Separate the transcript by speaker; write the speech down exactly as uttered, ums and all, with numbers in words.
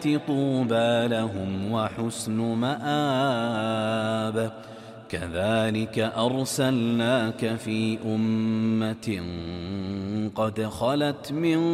Speaker 1: طوبى لهم وحسن مآب. كذلك أرسلناك في أمة قد خلت من